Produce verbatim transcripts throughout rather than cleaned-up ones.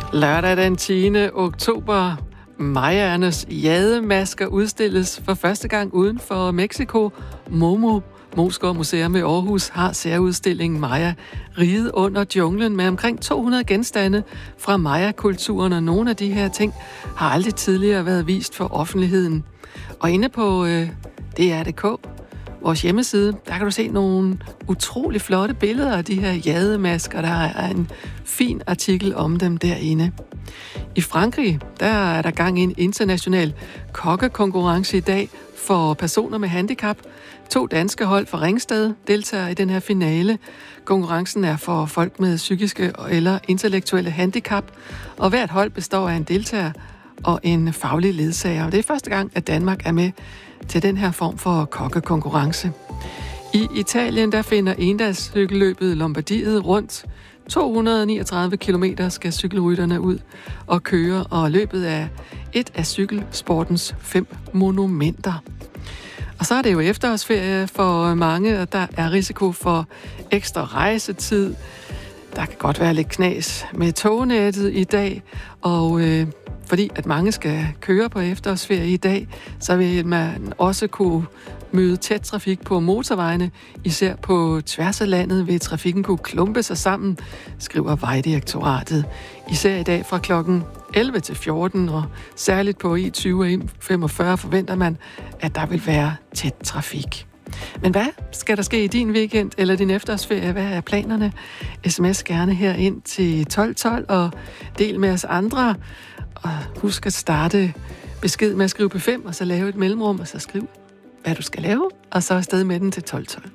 Lørdag den tiende oktober. Mayaernes jademasker udstilles for første gang uden for Mexico. Momo, Moesgaard Museum i Aarhus, har særudstillingen Maya, riget under junglen, med omkring to hundrede genstande fra Maya-kulturen, og nogle af de her ting har aldrig tidligere været vist for offentligheden. Og inde på øh, D R punktum d k, vores hjemmeside, der kan du se nogle utrolig flotte billeder af de her jademasker. Der er en fin artikel om dem derinde. I Frankrig, der er der gang i en international kokkekonkurrence i dag for personer med handicap. To danske hold fra Ringsted deltager i den her finale. Konkurrencen er for folk med psykiske eller intellektuelle handicap, og hvert hold består af en deltager og en faglig ledsager. Det er første gang, at Danmark er med til den her form for kokkekonkurrence. I Italien, der finder endagscykelløbet Lombardiet rundt. to hundrede og niogtredive kilometer skal cykelrytterne ud og køre, og løbet er et af cykelsportens fem monumenter. Og så er det jo efterårsferie for mange, og der er risiko for ekstra rejsetid. Der kan godt være lidt knas med tognettet i dag, og øh, fordi at mange skal køre på efterårsferie i dag, så vil man også kunne møde tæt trafik på motorvejene. Især på tværs af landet vil trafikken kunne klumpe sig sammen, skriver Vejdirektoratet. Især i dag fra klokken elleve til fjorten, og særligt på E tyve og E femogfyrre forventer man, at der vil være tæt trafik. Men hvad skal der ske i din weekend eller din efterårsferie? Hvad er planerne? Sms gerne her ind til tolv tolv og del med os andre. Og husk at starte besked med at skrive P fem, og så lave et mellemrum, og så skriv, hvad du skal lave, og så afsted med den til tolv tolv.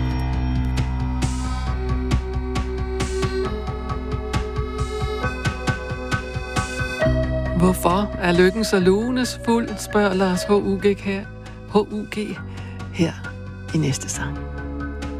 Hvorfor er lykken så lunesfuld, spørger Lars H U G her, H U G her i næste sang.